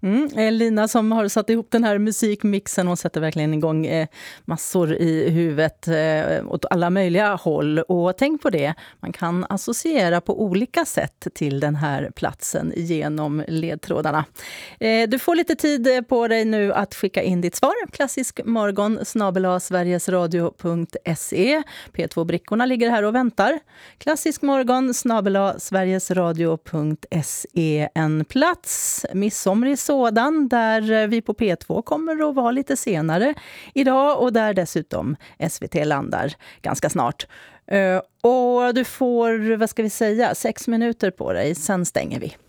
Lina som har satt ihop den här musikmixen och sätter verkligen igång massor i huvudet åt alla möjliga håll. Och tänk på det, man kan associera på olika sätt till den här platsen genom ledtrådarna. Du får lite tid på dig nu att skicka in ditt svar. klassiskmorgon@sverigesradio.se. P2-brickorna ligger här och väntar. klassiskmorgon@sverigesradio.se. En plats, midsomrig sådan, där vi på P2 kommer att vara lite senare idag och där dessutom SVT landar ganska snart. Och du får, 6 minuter på dig, sen stänger vi.